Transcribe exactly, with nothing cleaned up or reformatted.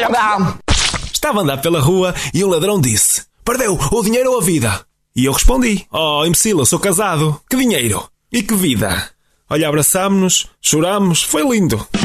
Estava a andar pela rua e um ladrão disse: perdeu o dinheiro ou a vida? E eu respondi: oh, imbecil, eu sou casado. Que dinheiro? E que vida? Olha, abraçámo-nos, chorámos, foi lindo.